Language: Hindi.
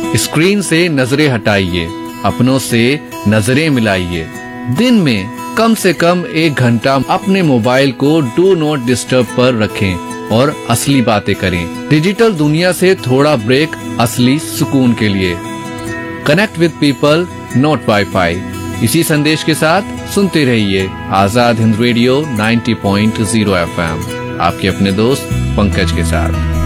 स्क्रीन से नजरें हटाइए, अपनों से नजरें मिलाइए। दिन में कम से कम 1 घंटा अपने मोबाइल को डू नॉट डिस्टर्ब पर रखें और असली बातें करें। डिजिटल दुनिया से थोड़ा ब्रेक असली सुकून के लिए। Connect with people, not wifi. इसी संदेश के साथ सुनते रहिए आजाद हिंद रेडियो 90.0 FM, आपके अपने दोस्त पंकज के साथ।